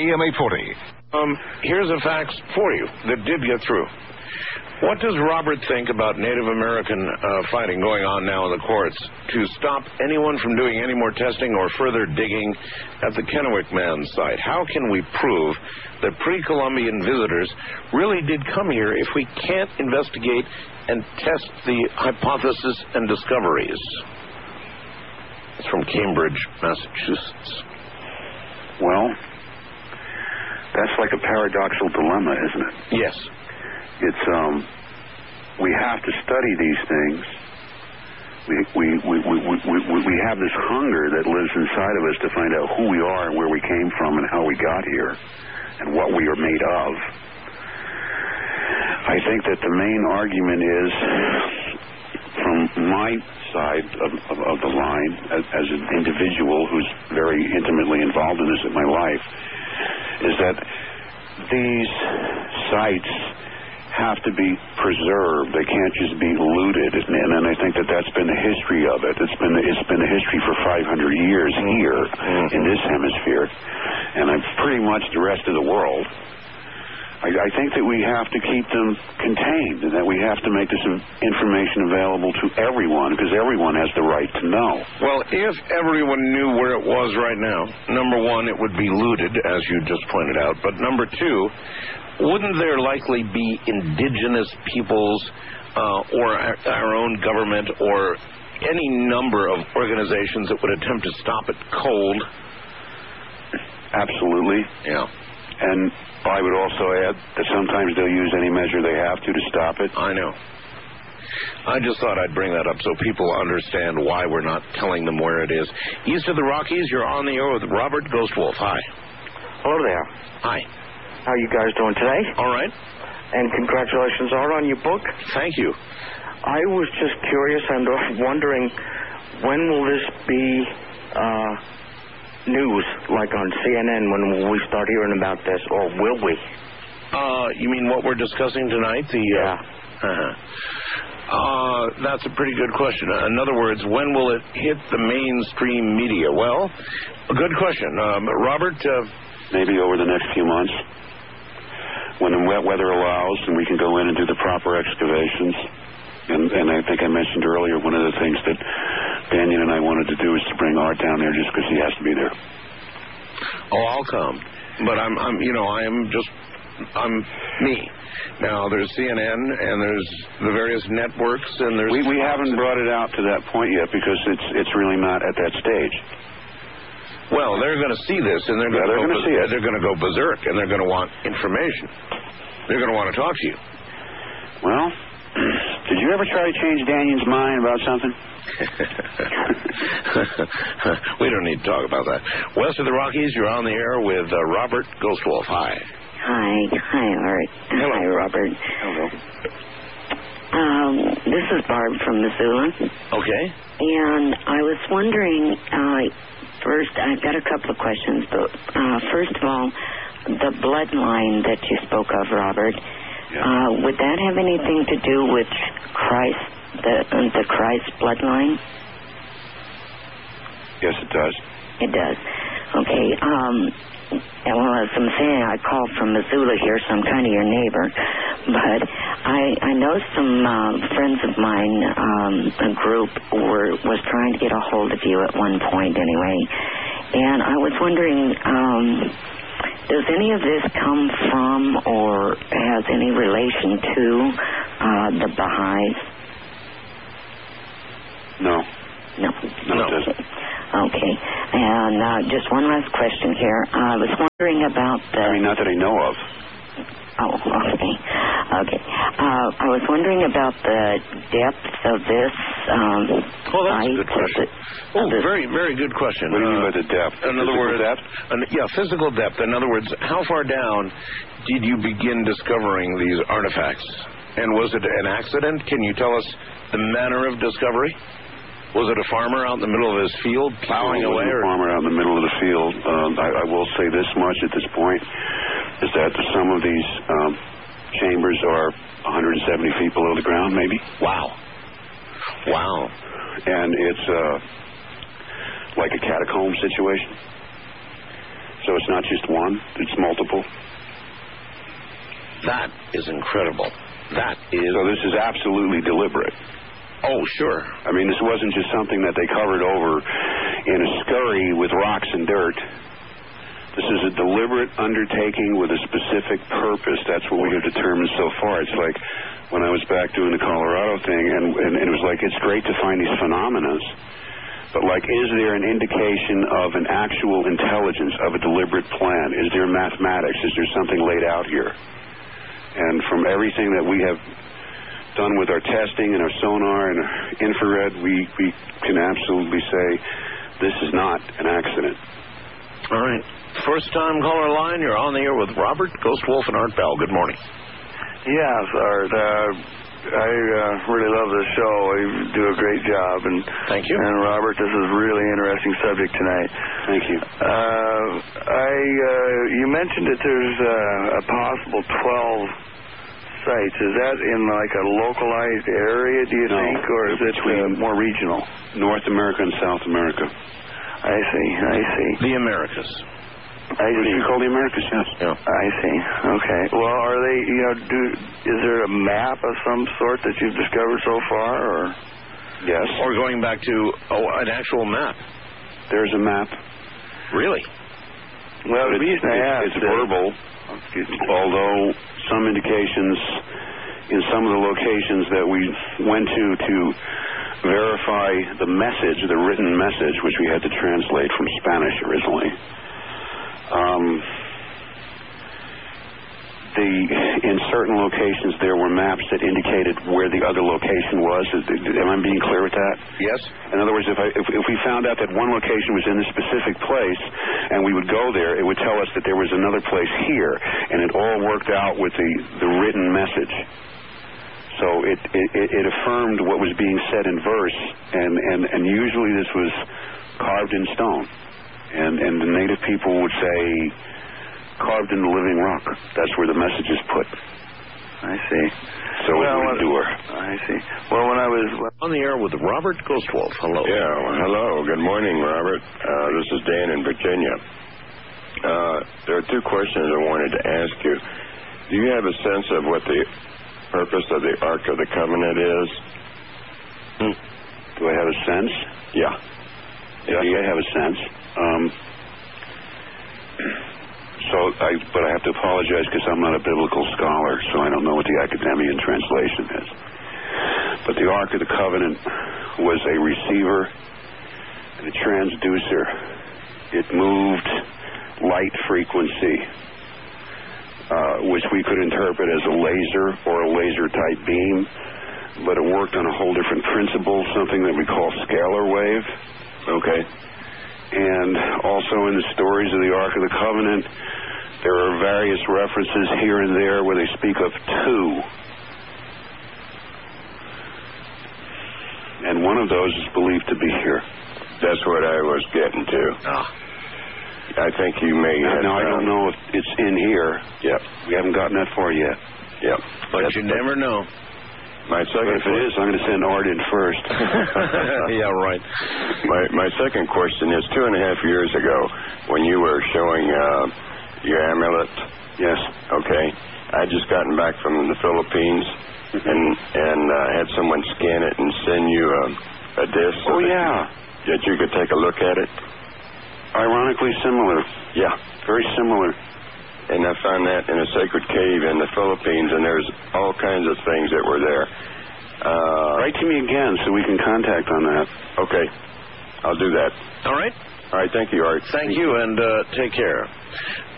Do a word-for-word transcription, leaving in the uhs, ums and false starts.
M eight forty. Um, here's a fax for you that did get through. What does Robert think about Native American uh, fighting going on now in the courts to stop anyone from doing any more testing or further digging at the Kennewick Man site? How can we prove that pre-Columbian visitors really did come here if we can't investigate and test the hypothesis and discoveries? It's from Cambridge, Massachusetts. Well, that's like a paradoxical dilemma, isn't it? Yes. It's, um, we have to study these things. We, we, we, we, we, we, we have this hunger that lives inside of us to find out who we are and where we came from and how we got here and what we are made of. I think that the main argument is, from my side of, of, of the line, as, as an individual who's very intimately involved in this in my life, is that these sites have to be preserved. They can't just be looted, and, and I think that that's been the history of it. It's been it's been the history for five hundred years here mm-hmm. in this hemisphere, and I'm pretty much the rest of the world. I, I think that we have to keep them contained, and that we have to make this information available to everyone, because everyone has the right to know. Well, if everyone knew where it was right now, number one, it would be looted, as you just pointed out, but number two, wouldn't there likely be indigenous peoples uh, or our, our own government or any number of organizations that would attempt to stop it cold? Absolutely. Yeah. And I would also add that sometimes they'll use any measure they have to to stop it. I know. I just thought I'd bring that up so people understand why we're not telling them where it is. East of the Rockies, you're on the air with Robert Ghostwolf. Hi. Hello there. Hi. How are you guys doing today? All right. And congratulations, Art, on your book. Thank you. I was just curious and wondering, when will this be uh, news, like on C N N, when will we start hearing about this, or will we? Uh, you mean what we're discussing tonight? The Yeah. Uh, uh-huh. uh, that's a pretty good question. In other words, when will it hit the mainstream media? Well, a good question. Um, Robert? Uh, Maybe over the next few months, when the wet weather allows and we can go in and do the proper excavations. And, and I think I mentioned earlier, one of the things that Banyan and I wanted to do is to bring Art down there just because he has to be there. Oh, I'll come. But I'm, I'm, you know, I am just, I'm me. Now, there's C N N, and there's the various networks, and there's... We, we haven't brought it out to that point yet because it's it's really not at that stage. Well, they're going to see this, and they're going yeah, to go, see it. They're going to go berserk, and they're going to want information. They're going to want to talk to you. Well, did you ever try to change Daniel's mind about something? We don't need to talk about that. West of the Rockies, you're on the air with uh, Robert Ghostwolf. Hi. Hi. Hi, Art. Hello. Hi, Robert. Hello. Um, this is Barb from Missoula. Okay. And I was wondering... Uh, First, I've got a couple of questions, but uh, first of all, the bloodline that you spoke of, Robert, yeah. uh, would that have anything to do with Christ, the uh, the Christ bloodline? Yes, it does. It does. Okay. Um, and well, as I'm saying, I called from Missoula here, so I'm kind of your neighbor. But I, I know some uh, friends of mine, um, a group, were was trying to get a hold of you at one point anyway. And I was wondering, um, does any of this come from or has any relation to uh, the Baha'is? No. No. No, it doesn't. Okay. And uh, just one last question here. I was wondering about the... I mean, not that I know of. Oh, okay. Okay. Uh, I was wondering about the depth of this um, Oh, that's site. a good question. The, Oh, the, very, very good question. What do you mean uh, by the depth? In other physical words, depth? An, yeah, physical depth. In other words, how far down did you begin discovering these artifacts? And was it an accident? Can you tell us the manner of discovery? Was it a farmer out in the middle of his field plowing no, it away? wasn't a farmer out in the middle of the field. Um, I, I will say this much at this point, is that some of these um, chambers are one hundred seventy feet below the ground, maybe. Wow. Wow. And it's uh, like a catacomb situation. So So it's not just one, it's multiple? That is incredible. That is... So this is absolutely deliberate. Oh, sure. I mean, this wasn't just something that they covered over in a scurry with rocks and dirt. This is a deliberate undertaking with a specific purpose. That's what we have determined so far. It's like when I was back doing the Colorado thing, and, and, and it was like, it's great to find these phenomena, but like, is there an indication of an actual intelligence, of a deliberate plan? Is there mathematics? Is there something laid out here? And from everything that we have done with our testing and our sonar and our infrared, we, we can absolutely say this is not an accident. All right. First time caller line, you're on the air with Robert, Ghost Wolf, and Art Bell. Good morning. Yes, Art. Uh, I uh, really love this show. You do a great job. And thank you. And Robert, this is a really interesting subject tonight. Thank you. Uh, I uh, you mentioned that there's uh, a possible twelve sites. Is that in like a localized area, do you no, think, or is it uh, more regional? North America and South America. I see. I see. The Americas. I see. You call the Americas, yes. Yeah. I see. Okay. Well, are they, you know, do is there a map of some sort that you've discovered so far, or? Yes. Or going back to oh, an actual map. There's a map. Really? Well, the it's, reason I asked it's verbal, excuse me. although some indications in some of the locations that we went to to verify the message, the written message, which we had to translate from Spanish originally. Um, the in certain locations there were maps that indicated where the other location was. Am I being clear with that? Yes. In other words, if, I, if, if we found out that one location was in a specific place and we would go there, it would tell us that there was another place here, and it all worked out with the, the written message. So it, it, it affirmed what was being said in verse, and, and, and usually this was carved in stone. And, and the native people would say, carved in the living rock. That's where the message is put. I see. So well, it would endure. I see. Well, when I was... On the air with Robert Ghost Wolf. Hello. Yeah, well, hello. Good morning, Robert. Uh, this is Dan in Virginia. Uh, there are two questions I wanted to ask you. Do you have a sense of what the purpose of the Ark of the Covenant is? Hmm. Do I have a sense? Yeah. Yeah, I have a sense. Um, so, I, but I have to apologize because I'm not a biblical scholar, so I don't know what the Academian translation is. But the Ark of the Covenant was a receiver and a transducer. It moved light frequency, uh, which we could interpret as a laser or a laser-type beam, but it worked on a whole different principle, something that we call scalar wave. Okay. And also in the stories of the Ark of the Covenant, there are various references here and there where they speak of two. And one of those is believed to be here. That's what I was getting to. Ah. I think you may have... Now, I don't know if it's in here. Yep. We haven't gotten that far yet. Yep. But That's you never know. My second but if it is, I'm going to send Art in first. Yeah, right. My my second question is, two and a half years ago, when you were showing uh, your amulet. Yes. Okay. I just gotten back from the Philippines, Mm-hmm. and and uh, had someone scan it and send you a, a disc. So Oh that yeah. You, that you could take a look at it. Ironically similar. Yeah. Very similar. And I found that in a sacred cave in the Philippines, and there's all kinds of things that were there. Uh, Write to me again so we can contact on that. Okay. I'll do that. All right. All right. Thank you, Art. Thank you, and uh, take care.